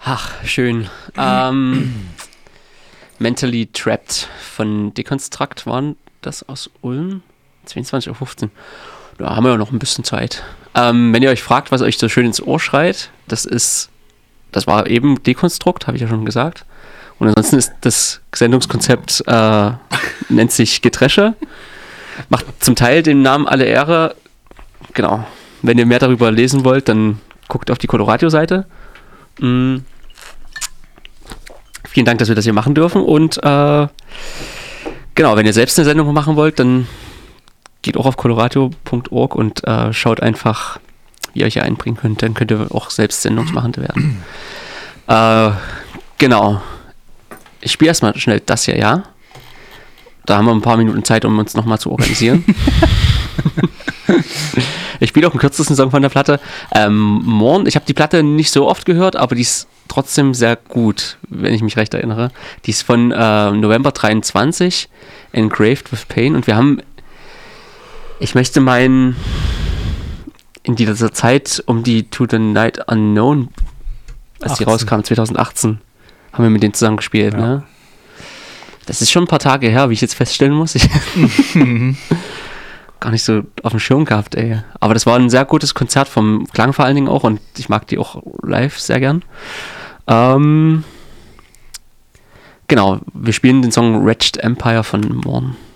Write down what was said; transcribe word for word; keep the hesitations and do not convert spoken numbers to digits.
Ach, schön. ähm, Mentally Trapped von Deconstruct waren das aus Ulm. zweiundzwanzig Uhr fünfzehn. Da haben wir ja noch ein bisschen Zeit. Ähm, wenn ihr euch fragt, was euch so schön ins Ohr schreit, das ist, das war eben Dekonstrukt, habe ich ja schon gesagt. Und ansonsten ist das Sendungskonzept, äh, nennt sich Getresche. Macht zum Teil dem Namen alle Ehre. Genau. Wenn ihr mehr darüber lesen wollt, dann guckt auf die Coloradio-Seite. Mhm. Vielen Dank, dass wir das hier machen dürfen. Und äh, genau, wenn ihr selbst eine Sendung machen wollt, dann geht auch auf coloradio punkt org und äh, schaut einfach, wie ihr euch hier einbringen könnt. Dann könnt ihr auch selbst Sendungsmachende werden. äh, genau. Ich spiele erstmal schnell das hier, ja? Da haben wir ein paar Minuten Zeit, um uns nochmal zu organisieren. Ich spiele auch den kürzesten Song von der Platte. Ähm, Morn, ich habe die Platte nicht so oft gehört, aber die ist trotzdem sehr gut, wenn ich mich recht erinnere. Die ist von äh, November dreiundzwanzig, Engraved with Pain. Und wir haben, ich möchte meinen, in dieser Zeit um die To the Night Unknown, als die rauskam, zwanzig achtzehn, haben wir mit denen zusammen gespielt, ja. Ne? Das ist schon ein paar Tage her, wie ich jetzt feststellen muss. Ich gar nicht so auf dem Schirm gehabt, ey. Aber das war ein sehr gutes Konzert vom Klang vor allen Dingen auch und ich mag die auch live sehr gern. Ähm, genau, wir spielen den Song Wretched Empire von Morn.